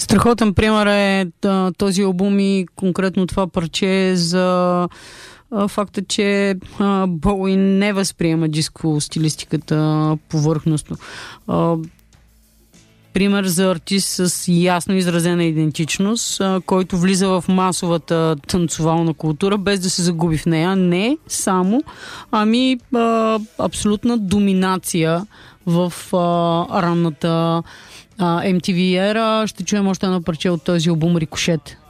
Страхотен пример е този албум и конкретно това парче за факта, че Боуи не възприема диско стилистиката повърхностно. Пример за артист с ясно изразена идентичност, който влиза в масовата танцовална култура, без да се загуби в нея. Не само, ами абсолютна доминация в ранната MTV ера. Ще чуем още едно парче от този албум "Рикошет".